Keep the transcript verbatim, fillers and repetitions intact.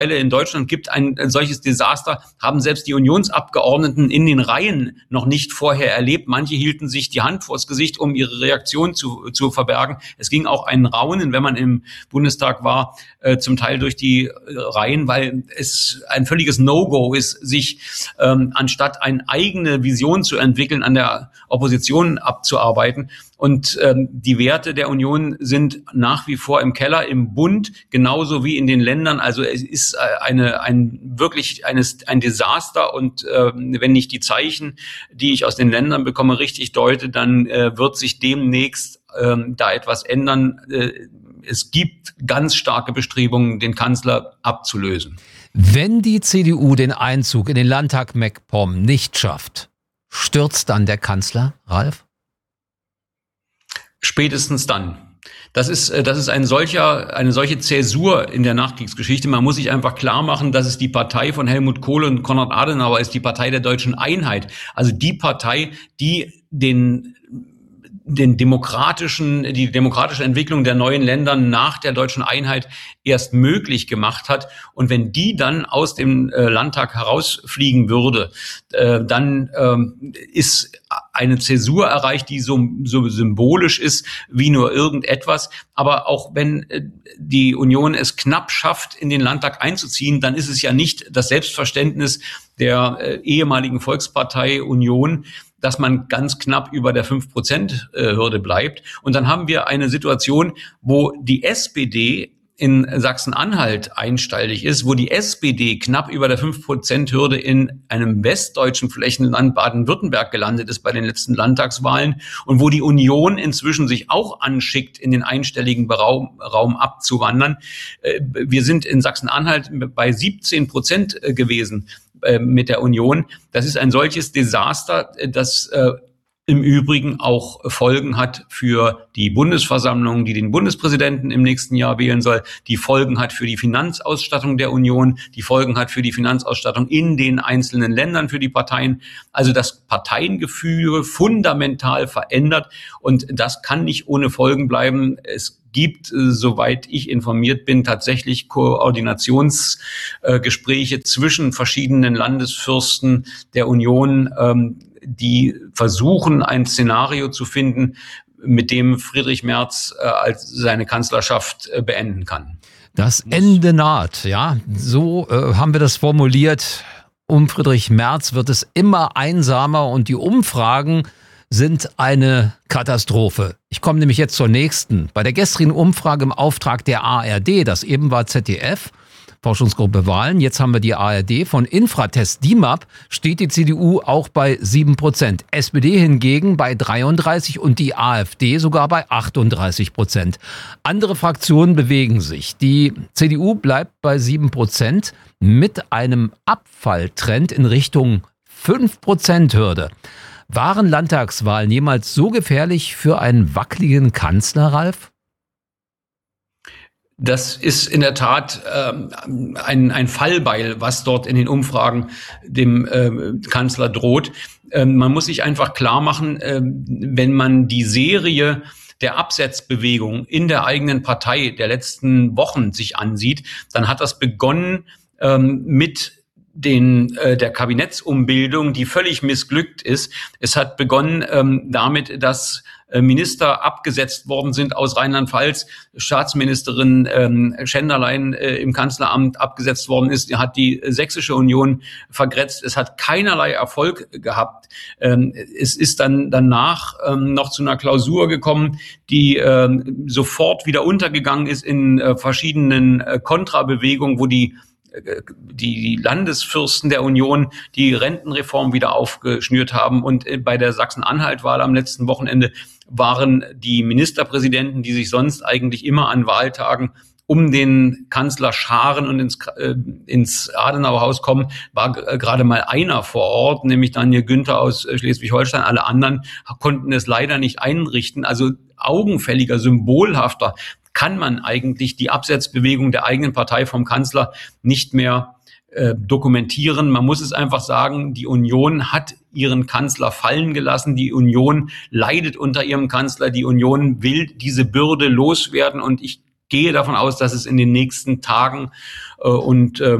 in Deutschland gibt, ein, ein solches Desaster, haben selbst die Unionsabgeordneten in den Reihen noch nicht vorher erlebt. Manche hielten sich die Hand vors Gesicht, um ihre Reaktion zu, zu verbergen. Es ging auch ein Raunen, wenn man im Bundestag war, äh, zum Teil durch die äh, Reihen, weil es ein völliges No-Go ist, sich ähm, anstatt eine eigene Vision zu entwickeln, an der Opposition abzuarbeiten. Und ähm, die Werte der Union sind nach wie vor im Keller, im Bund, genauso wie in den Ländern. Also es ist eine ein wirklich eines ein Desaster. Und äh, wenn ich die Zeichen, die ich aus den Ländern bekomme, richtig deute, dann äh, wird sich demnächst äh, da etwas ändern. Äh, es gibt ganz starke Bestrebungen, den Kanzler abzulösen. Wenn die C D U den Einzug in den Landtag MacPom nicht schafft, stürzt dann der Kanzler, Ralf? Spätestens dann. Das ist, das ist ein solcher, eine solche Zäsur in der Nachkriegsgeschichte. Man muss sich einfach klar machen, dass es die Partei von Helmut Kohl und Konrad Adenauer ist, die Partei der deutschen Einheit. Also die Partei, die den den demokratischen, die demokratische Entwicklung der neuen Länder nach der deutschen Einheit erst möglich gemacht hat. Und wenn die dann aus dem äh, Landtag herausfliegen würde, äh, dann ähm, ist eine Zäsur erreicht, die so, so symbolisch ist wie nur irgendetwas. Aber auch wenn äh, die Union es knapp schafft, in den Landtag einzuziehen, dann ist es ja nicht das Selbstverständnis der äh, ehemaligen Volkspartei Union, dass man ganz knapp über der fünf Prozent Hürde bleibt. Und dann haben wir eine Situation, wo die S P D in Sachsen-Anhalt einstaltig ist, wo die S P D knapp über der fünf Prozent Hürde in einem westdeutschen Flächenland Baden-Württemberg gelandet ist bei den letzten Landtagswahlen und wo die Union inzwischen sich auch anschickt, in den einstelligen Raum, Raum abzuwandern. Wir sind in Sachsen-Anhalt bei siebzehn Prozent gewesen mit der Union. Das ist ein solches Desaster, das äh, im Übrigen auch Folgen hat für die Bundesversammlung, die den Bundespräsidenten im nächsten Jahr wählen soll, die Folgen hat für die Finanzausstattung der Union, die Folgen hat für die Finanzausstattung in den einzelnen Ländern für die Parteien. Also das Parteiengefüge fundamental verändert und das kann nicht ohne Folgen bleiben. Es gibt, soweit ich informiert bin, tatsächlich Koordinationsgespräche äh, zwischen verschiedenen Landesfürsten der Union, ähm, die versuchen, ein Szenario zu finden, mit dem Friedrich Merz äh, als seine Kanzlerschaft äh, beenden kann. Das Ende naht, ja. So äh, haben wir das formuliert. Um Friedrich Merz wird es immer einsamer und die Umfragen sind eine Katastrophe. Ich komme nämlich jetzt zur nächsten. Bei der gestrigen Umfrage im Auftrag der A R D, das eben war Z D F, Forschungsgruppe Wahlen, jetzt haben wir die A R D, von Infratest D I M A P steht die C D U auch bei sieben Prozent. S P D hingegen bei dreiunddreißig und die AfD sogar bei achtunddreißig Prozent. Andere Fraktionen bewegen sich. Die C D U bleibt bei sieben Prozent mit einem Abfalltrend in Richtung fünf Prozent Hürde. Waren Landtagswahlen jemals so gefährlich für einen wackeligen Kanzler, Ralf? Das ist in der Tat ähm, ein, ein Fallbeil, was dort in den Umfragen dem äh, Kanzler droht. Ähm, man muss sich einfach klar machen, äh, wenn man die Serie der Absetzbewegung in der eigenen Partei der letzten Wochen sich ansieht, dann hat das begonnen ähm, mit den äh, der Kabinettsumbildung, die völlig missglückt ist. Es hat begonnen ähm, damit, dass äh, Minister abgesetzt worden sind aus Rheinland-Pfalz. Staatsministerin ähm, Schenderlein äh, im Kanzleramt abgesetzt worden ist. Die hat die Sächsische Union vergrätzt. Es hat keinerlei Erfolg gehabt. Ähm, es ist dann danach ähm, noch zu einer Klausur gekommen, die ähm, sofort wieder untergegangen ist in äh, verschiedenen äh, Kontrabewegungen, wo die die Landesfürsten der Union die Rentenreform wieder aufgeschnürt haben. Und bei der Sachsen-Anhalt-Wahl am letzten Wochenende waren die Ministerpräsidenten, die sich sonst eigentlich immer an Wahltagen um den Kanzler scharen und ins, äh, ins Adenauerhaus kommen, war g- gerade mal einer vor Ort, nämlich Daniel Günther aus äh, Schleswig-Holstein. Alle anderen konnten es leider nicht einrichten. Also augenfälliger, symbolhafter kann man eigentlich die Absetzbewegung der eigenen Partei vom Kanzler nicht mehr äh, dokumentieren. Man muss es einfach sagen, die Union hat ihren Kanzler fallen gelassen. Die Union leidet unter ihrem Kanzler. Die Union will diese Bürde loswerden. Und ich gehe davon aus, dass es in den nächsten Tagen äh, und äh,